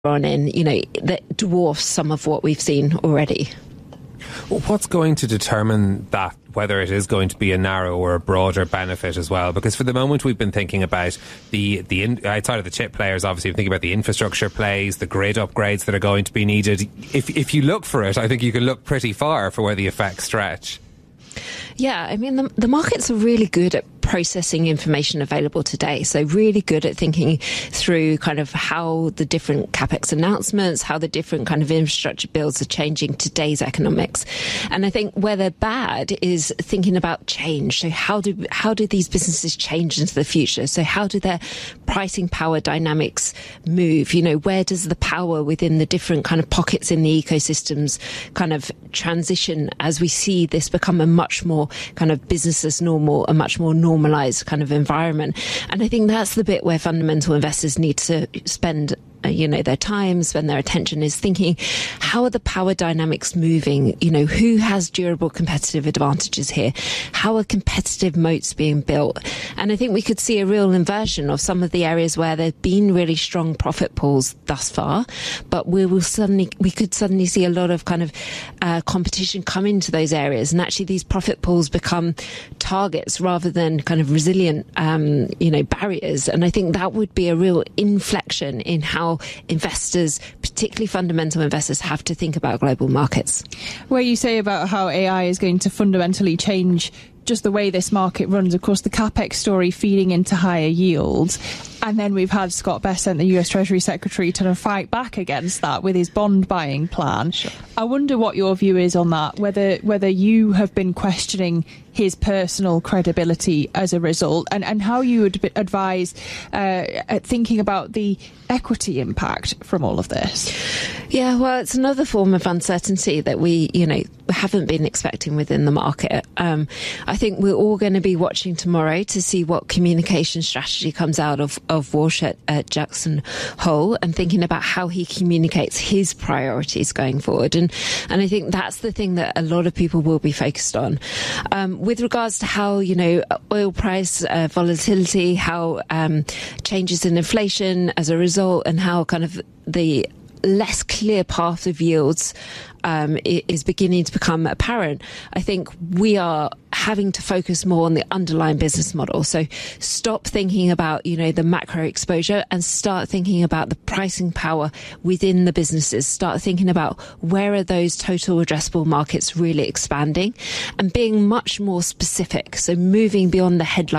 on in, that dwarfs some of what we've seen already. Well, what's going to determine that, whether it is going to be a narrow or a broader benefit as well? Because for the moment we've been thinking about the outside of the chip players, obviously we're thinking about the infrastructure plays, the grid upgrades that are going to be needed. If you look for it, I think you can look pretty far for where the effects stretch. Yeah, I mean, the markets are really good at processing information available today. So really good at thinking through kind of how the different CapEx announcements, how the different kind of infrastructure builds are changing today's economics. And I think where they're bad is thinking about change. So how do these businesses change into the future? So how do their pricing power dynamics move? Where does the power within the different kind of pockets in the ecosystems kind of transition as we see this become a much more kind of business as normal, a much more normalized kind of environment? And I think that's the bit where fundamental investors need to spend their time, spend their attention, is thinking, how are the power dynamics moving? Who has durable competitive advantages here? How are competitive moats being built? And I think we could see a real inversion of some of the areas where there's been really strong profit pools thus far, but we could suddenly see a lot of kind of competition come into those areas, and actually these profit pools become targets rather than kind of resilient, barriers. And I think that would be a real inflection in how investors, particularly fundamental investors, have to think about global markets. Where you say about how AI is going to fundamentally change just the way this market runs, of course, the CapEx story feeding into higher yields. And then we've had Scott Bessent, the US Treasury Secretary, to fight back against that with his bond buying plan. Sure. I wonder what your view is on that, whether you have been questioning his personal credibility as a result, and how you would advise thinking about the equity impact from all of this. Yeah, well, it's another form of uncertainty that we haven't been expecting within the market. I think we're all going to be watching tomorrow to see what communication strategy comes out of Walsh at Jackson Hole, and thinking about how he communicates his priorities going forward. And I think that's the thing that a lot of people will be focused on. With regards to how, oil price volatility, how changes in inflation as a result, and how kind of the less clear path of yields is beginning to become apparent, I think we are having to focus more on the underlying business model. So stop thinking about, the macro exposure, and start thinking about the pricing power within the businesses. Start thinking about where are those total addressable markets really expanding, and being much more specific. So moving beyond the headline